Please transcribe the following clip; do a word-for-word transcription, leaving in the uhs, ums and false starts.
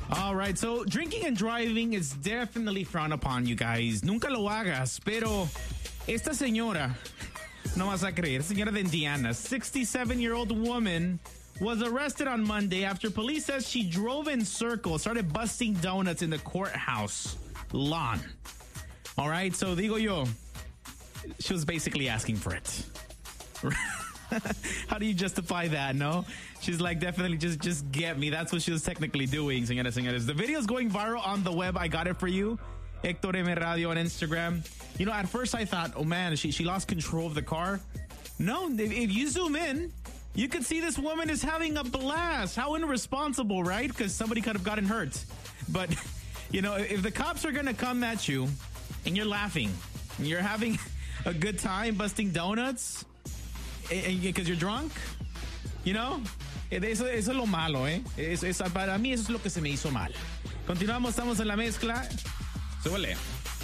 All right, so drinking and driving is definitely frowned upon, you guys. Nunca lo hagas, pero esta señora, no vas a creer, señora de Indiana, sixty-seven-year-old woman was arrested on Monday after police says she drove in circles, started busting donuts in the courthouse lawn. All right, so digo yo, she was basically asking for it. How do you justify that, no? She's like, definitely just just get me. That's what she was technically doing, señoras, señores. The video's going viral on the web. I got it for you. Hector M. Radio on Instagram. You know, at first I thought, oh man, she, she lost control of the car. No, if, if you zoom in, you could see this woman is having a blast. How irresponsible, right? Because somebody could have gotten hurt. But, you know, if the cops are going to come at you and you're laughing, and you're having a good time busting donuts because you're drunk, you know, eso, eso es lo malo, ¿eh? Eso, eso, para mí eso es lo que se me hizo mal. Continuamos, estamos en la mezcla. Súbele.